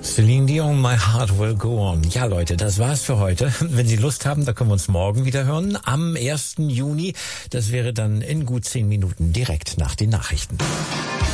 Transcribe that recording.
Celine Dion, My Heart Will Go On. Ja, Leute, das war's für heute. Wenn Sie Lust haben, da können wir uns morgen wieder hören. Am 1. Juni. Das wäre dann in gut 10 Minuten direkt nach den Nachrichten.